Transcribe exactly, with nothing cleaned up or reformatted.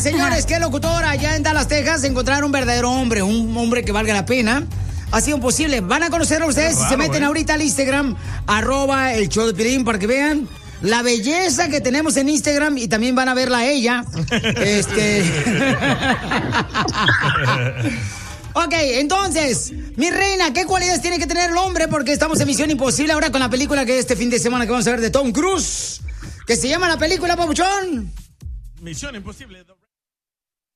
señores, ¿qué locutora allá en Dallas, Texas, encontrar un verdadero hombre, un hombre que valga la pena? Ha sido imposible. Van a conocerlo ustedes si se meten eh. ahorita al Instagram, arroba el show de Piolín, para que vean la belleza que tenemos en Instagram y también van a verla a ella. este... Ok, entonces, mi reina, ¿qué cualidades tiene que tener el hombre? Porque estamos en Misión Imposible ahora con la película que este fin de semana que vamos a ver de Tom Cruise, que se llama la película, papuchón. Misión Imposible.